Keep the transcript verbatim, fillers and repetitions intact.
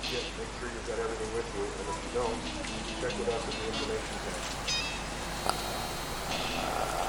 get, make sure you've got everything with you, and if you don't, check with us at the information desk.